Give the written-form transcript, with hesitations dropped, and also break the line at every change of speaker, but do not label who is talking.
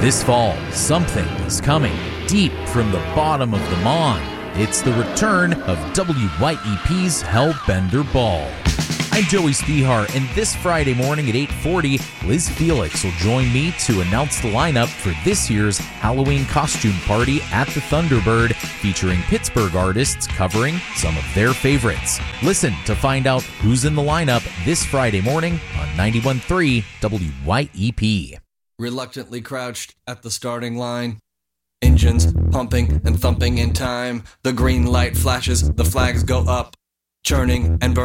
This fall, something is coming deep from the bottom of the Mon. It's the return of WYEP's Hellbender Ball. I'm Joey Spihar, and this Friday morning at 8:40, Liz Felix will join me to announce the lineup for this year's Halloween costume party at the Thunderbird, featuring Pittsburgh artists covering some of their favorites. Listen to find out who's in the lineup this Friday morning on 91.3 WYEP.
Reluctantly crouched at the starting line. Engines pumping and thumping in time. The green light flashes, the flags go up. Churning and burning.